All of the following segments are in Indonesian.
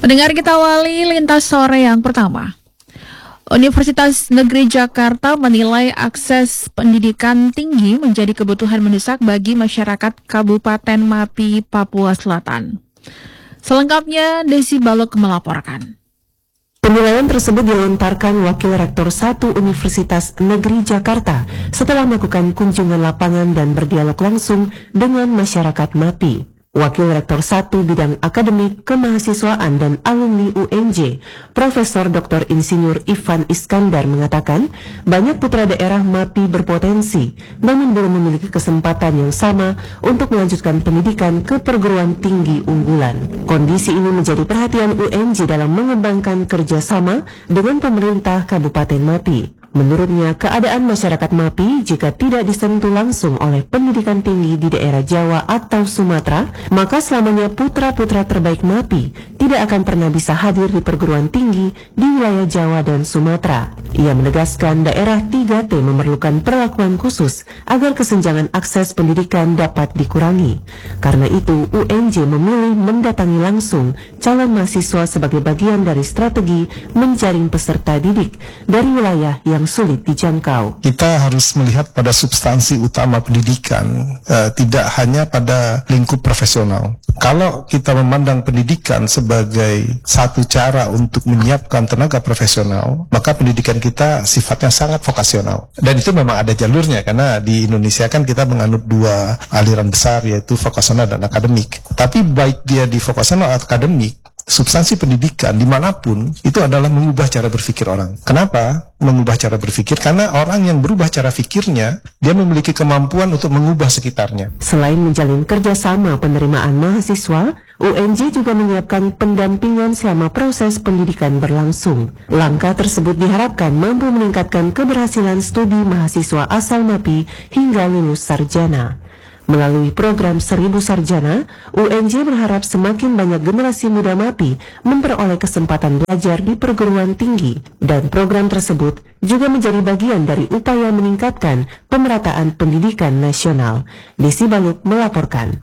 Pendengar, kita awali lintas sore yang pertama. Universitas Negeri Jakarta menilai akses pendidikan tinggi menjadi kebutuhan mendesak bagi masyarakat Kabupaten Mapi, Papua Selatan. Selengkapnya, Desi Balok melaporkan. Penilaian tersebut dilontarkan Wakil Rektor 1 Universitas Negeri Jakarta setelah melakukan kunjungan lapangan dan berdialog langsung dengan masyarakat Mapi. Wakil Rektor 1 Bidang Akademik, Kemahasiswaan dan Alumni UNJ, Profesor Dr. Insinyur Ivan Iskandar mengatakan, banyak putra daerah Mapi berpotensi, namun belum memiliki kesempatan yang sama untuk melanjutkan pendidikan ke perguruan tinggi unggulan. Kondisi ini menjadi perhatian UNJ dalam mengembangkan kerjasama dengan pemerintah Kabupaten Mapi. Menurutnya, keadaan masyarakat Mapi jika tidak disentuh langsung oleh pendidikan tinggi di daerah Jawa atau Sumatera, maka selamanya putra-putra terbaik Mapi tidak akan pernah bisa hadir di perguruan tinggi di wilayah Jawa dan Sumatera. Ia menegaskan daerah 3T memerlukan perlakuan khusus agar kesenjangan akses pendidikan dapat dikurangi. Karena itu, UNJ memilih mendatangi langsung calon mahasiswa sebagai bagian dari strategi menjaring peserta didik dari wilayah yang sulit dijangkau. Kita harus melihat pada substansi utama pendidikan, tidak hanya pada lingkup profesional. Kalau kita memandang pendidikan sebagai satu cara untuk menyiapkan tenaga profesional, maka pendidikan kita sifatnya sangat vokasional. Dan itu memang ada jalurnya, karena di Indonesia kan kita menganut dua aliran besar, yaitu vokasional dan akademik. Tapi baik dia di vokasional atau akademik, substansi pendidikan dimanapun itu adalah mengubah cara berpikir orang. Kenapa mengubah cara berpikir? Karena orang yang berubah cara pikirnya, dia memiliki kemampuan untuk mengubah sekitarnya. Selain menjalin kerjasama penerimaan mahasiswa, UNJ juga menyiapkan pendampingan selama proses pendidikan berlangsung. Langkah tersebut diharapkan mampu meningkatkan keberhasilan studi mahasiswa asal Mapi hingga lulus sarjana. Melalui program 1000 Sarjana, UNJ berharap semakin banyak generasi muda Mapi memperoleh kesempatan belajar di perguruan tinggi, dan program tersebut juga menjadi bagian dari upaya meningkatkan pemerataan pendidikan nasional. Desi Baluk melaporkan.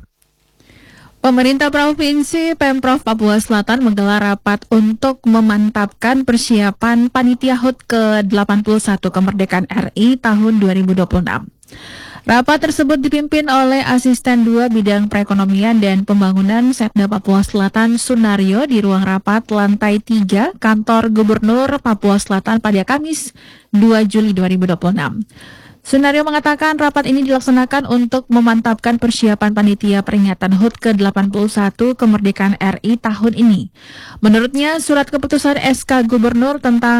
Pemerintah Provinsi Pemprov Papua Selatan menggelar rapat untuk memantapkan persiapan Panitia HUT ke-81 Kemerdekaan RI tahun 2026. Rapat tersebut dipimpin oleh Asisten 2 Bidang Perekonomian dan Pembangunan Setda Papua Selatan Sunario di ruang rapat lantai 3 Kantor Gubernur Papua Selatan pada Kamis 2 Juli 2026. Sunario mengatakan rapat ini dilaksanakan untuk memantapkan persiapan panitia peringatan HUT ke-81 Kemerdekaan RI tahun ini. Menurutnya, surat keputusan SK Gubernur tentang